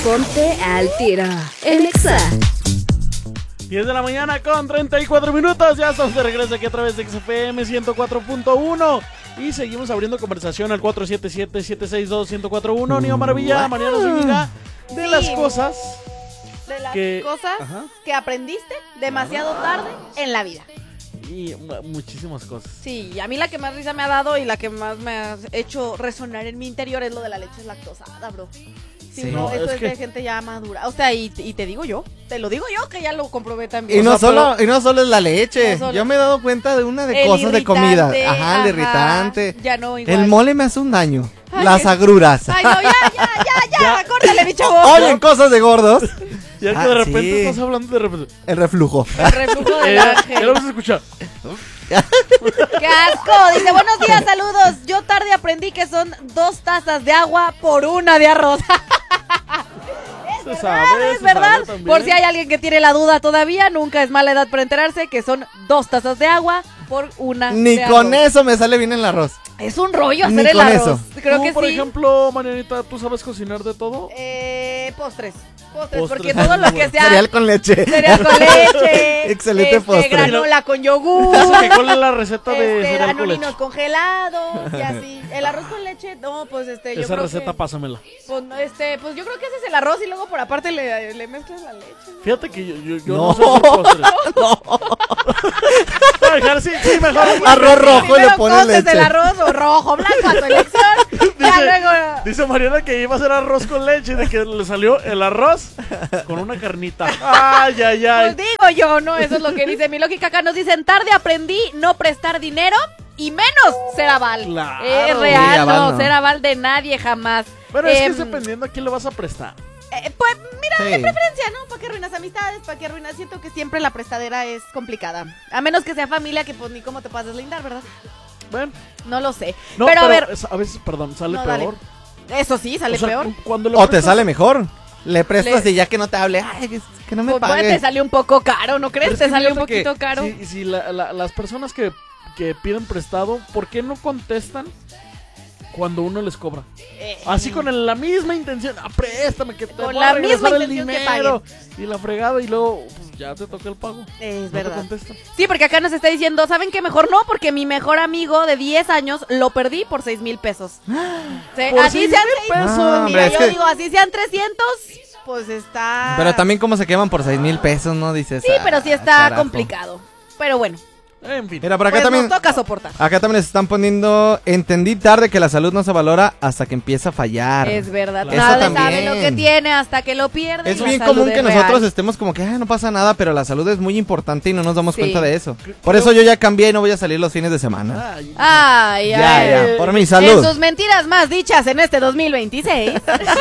Ponte al tiro en Exa. 10 de la mañana con 34 minutos. Ya estamos de regreso aquí a través de XFM 104.1. Y seguimos abriendo conversación al 477-762-1041. Niño Maravilla, Mariana Zúñiga. De las cosas. De las que, cosas que aprendiste demasiado tarde en la vida. Y muchísimas cosas. Sí, a mí la que más risa me ha dado y la que más me ha hecho resonar en mi interior es lo de la leche lactosada, bro. Sí, Sí. no, No, eso es es que- de gente ya madura. O sea, y te digo yo, te lo digo yo que ya lo comprobé también. Y no, O sea, y no solo es la leche. No solo. Yo me he dado cuenta de una de el cosas de comida. irritante, Ajá, el irritante. Ya no, igual. El mole me hace un daño. Ay, Las agruras. Ay, no, ya, córtale, mi chavo. Oyen cosas de gordos. Ya que Ah, de repente sí. estás hablando de repente. El reflujo. El reflujo del Ya ángel. lo vamos a escuchar. ¡Qué asco! Dice, buenos días, saludos. Yo tarde aprendí que son 2 tazas de agua por 1 de arroz. Se sabe, Es se verdad. sabe también. Por si hay alguien que tiene la duda todavía, nunca es mala edad para enterarse que son 2 tazas de agua por 1 Ni de con arroz. eso me sale bien el arroz. Es un rollo Ni hacer el con arroz. eso. Creo Tú, que por sí. ejemplo, Marianita, ¿tú sabes cocinar de todo? Postres, Postres, porque muy todo lo que bueno. sea Cereal con leche. cereal con leche, Excelente postre. granola con yogur, Eso que cuál es la receta de cereal con danoninos leche. congelados y así. El arroz con leche, no, pues yo Esa creo receta que, pásamela. pues, pues yo creo que haces el arroz y luego por aparte le mezclas la leche. Fíjate que yo No. no sé hacer postres. Voy a dejar, sí, mejor. Arroz rojo y le Primero pones coces leche. el arroz o rojo, blanco a tu elección. Ya luego. Dice Mariana que iba a hacer arroz con leche, de que le salió el arroz con una carnita. Ay, ay, Pues ay. digo yo, ¿no? Eso es lo que dice mi lógica. Acá nos dicen, tarde aprendí no prestar dinero y menos ser aval. Claro. Es Sí, real, aval no, no. ser aval de nadie jamás. Pero es que Em, es dependiendo a quién le vas a prestar. Pues mira, Sí. de preferencia, ¿no? ¿Para qué arruinas amistades? ¿Para qué arruinas? Siento que siempre la prestadera es complicada. A menos que sea familia, que pues ni cómo te puedes lindar, ¿verdad? Ven. No lo sé. No, pero a ver, a veces, perdón, sale No, dale. peor. eso sí, sale O sea, peor. Cuando le O te prestas- sale mejor. Le prestas Le- y ya que no te hable. Ay, es que no me Pues, bueno, pague. te sale un poco caro, ¿no crees? Pero es Te que sale un fíjate que poquito caro. Si las personas que piden prestado, ¿por qué no contestan cuando uno les cobra? Así con la misma intención, préstame que te Con voy a la regresar misma el intención que dinero. Y la fregada y luego pues, ya te toca el pago. Es No te verdad. contestan. Sí, porque acá nos está diciendo, ¿saben qué? Mejor no, porque mi mejor amigo de 10 años lo perdí por 6,000 pesos. ¿Por Así 6,000 sean pesos? No, hombre, Mira, es yo que- digo, así sean 300, pues está... Pero también cómo se queman por 6,000 pesos, ¿no? Dices. Sí, pero sí está carajo. complicado. Pero bueno, En fin. Mira, por acá pues también. nos toca soportar. Acá también les están poniendo. Entendí tarde que la salud no se valora hasta que empieza a fallar. Es verdad, Eso nadie sabe también. lo que tiene hasta que lo pierde. Es y la bien salud común es que real. nosotros estemos como que no pasa nada, pero la salud es muy importante y no nos damos Sí. cuenta de eso. Por eso yo ya cambié y no voy a salir los fines de semana. Ay, Ay, Ya, ay. ya, por mi En salud. sus mentiras más dichas en este 2026.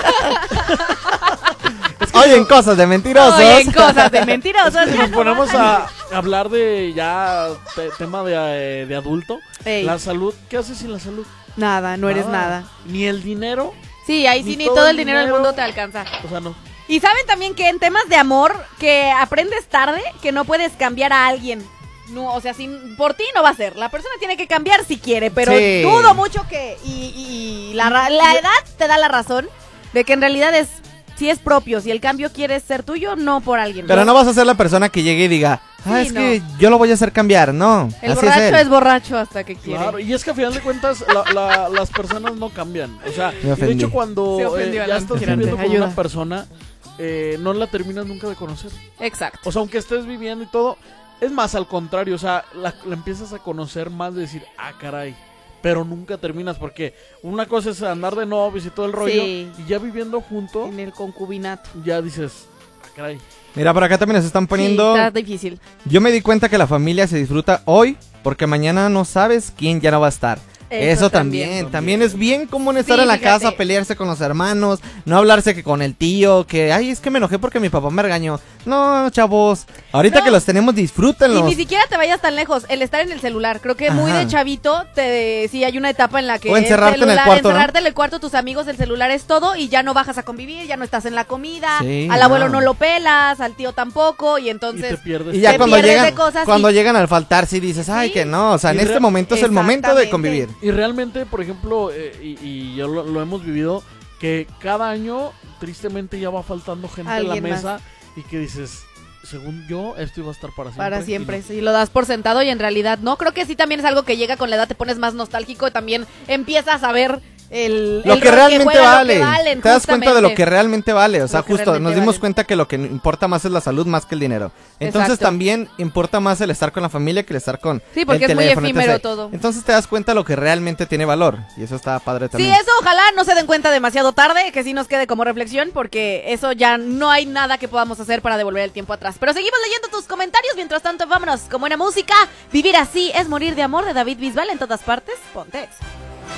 Oyen cosas de mentirosos. Oyen cosas de mentirosos. Si nos ponemos a hablar de ya tema de adulto, Ey. la salud, ¿qué haces sin la salud? Nada, no eres nada. Ni el dinero, Sí, ahí sí Ni ni todo todo el el dinero del dinero. mundo te alcanza. o sea, no. Y saben también que en temas de amor, que aprendes tarde, que no puedes cambiar a alguien. No, o sea, por ti no va a ser. La persona tiene que cambiar si quiere, pero Sí. dudo mucho que... Y la edad te da la razón de que en realidad si es propio, si el cambio quiere ser tuyo, no por alguien. Pero no vas a ser la persona que llegue y diga, Sí, es no. que yo lo voy a hacer cambiar. No, El así borracho es, es él. borracho hasta que quiere. Claro, y es que a final de cuentas las personas no cambian. O sea, Me de ofendí. hecho cuando Se ofendió ya Alan. estás Gigante, viviendo con ayuda. una persona, no la terminas nunca de conocer. Exacto. O sea, aunque estés viviendo y todo, es más al contrario, o sea, la empiezas a conocer más de decir, caray. Pero nunca terminas porque una cosa es andar de novios y todo el rollo. Sí. Y ya viviendo junto, En el concubinato. ya dices, caray. Mira, por acá también nos están poniendo. Sí, está difícil. Yo me di cuenta que la familia se disfruta hoy porque mañana no sabes quién ya no va a estar. Eso también. También es bien común estar Sí, en la fíjate. casa, pelearse con los hermanos, no hablarse que con el tío, que, ay, es que me enojé porque mi papá me regañó. No, chavos, ahorita No. que los tenemos, disfrútenlos. Y ni siquiera te vayas tan lejos. El estar en el celular. Creo que muy Ajá. de chavito. Sí, hay una etapa en la que. O encerrarte en el cuarto, ¿no? Encerrarte en el cuarto, tus amigos, el celular es todo. Y ya no bajas a convivir, ya no estás en la comida. Sí, al abuelo no. no lo pelas, al tío tampoco. Y Y te entonces. pierdes. Y ya te cuando pierdes llegan, de cosas cuando y- llegan al faltar, sí dices, ay, Sí. que no, o sea, en Y este momento es el momento de Exactamente. convivir. Y realmente, por ejemplo, y ya lo hemos vivido, que cada año tristemente ya va faltando gente en la Alguien mesa y que dices, según yo, esto iba a estar para siempre. Para siempre, y no. sí, lo das por sentado y en realidad no. Creo que sí también es algo que llega con la edad, te pones más nostálgico y también empiezas a ver lo el que rol realmente juegan, vale. lo que valen, Te das cuenta de lo que realmente vale. O sea, Lo que justo realmente nos dimos valen. cuenta que lo que importa más es la salud más que el dinero. Entonces Exacto. también importa más el estar con la familia que el estar con Sí, porque el es muy teléfono, efímero etc. todo. Entonces te das cuenta de lo que realmente tiene valor. Y eso está padre Sí, también. eso ojalá no se den cuenta demasiado tarde, que sí nos quede como reflexión, porque eso ya no hay nada que podamos hacer para devolver el tiempo atrás. Pero seguimos leyendo tus comentarios, mientras tanto vámonos con buena música. Vivir así es morir de amor, de David Bisbal. En todas partes, ponte Exa.